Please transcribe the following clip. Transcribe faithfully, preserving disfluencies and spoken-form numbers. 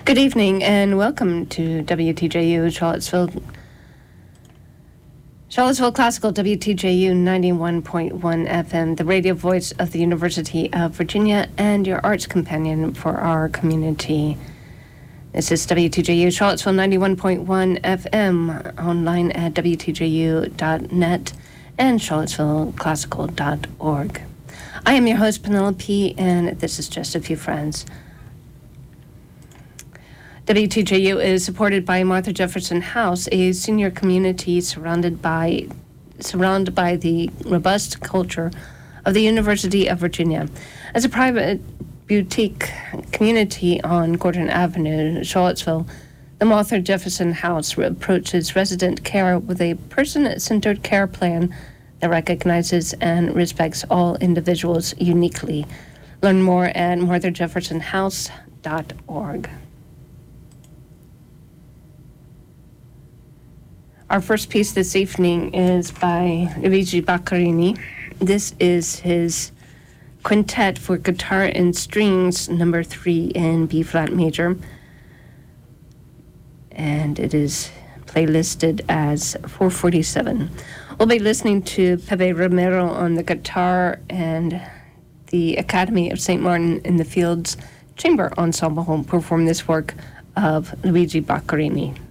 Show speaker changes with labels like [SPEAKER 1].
[SPEAKER 1] Good evening and welcome to W T J U Charlottesville. Charlottesville Classical, W T J U ninety-one point one F M, the radio voice of the University of Virginia and your arts companion for our community. This is W T J U Charlottesville ninety-one point one F M, online at W T J U dot net and charlottesville classical dot org. I am your host, Penelope, and this is Just a Few Friends. W T J U is supported by Martha Jefferson House, a senior community surrounded by surrounded by the robust culture of the University of Virginia. As a private boutique community on Gordon Avenue, Charlottesville, the Martha Jefferson House approaches resident care with a person-centered care plan that recognizes and respects all individuals uniquely. Learn more at martha jefferson house dot org. Our first piece this evening is by Luigi Boccherini. This is his quintet for guitar and strings, number three in B-flat major. And it is playlisted as four forty-seven. We'll be listening to Pepe Romero on the guitar, and the Academy of Saint Martin in the Fields Chamber Ensemble will perform this work of Luigi Boccherini.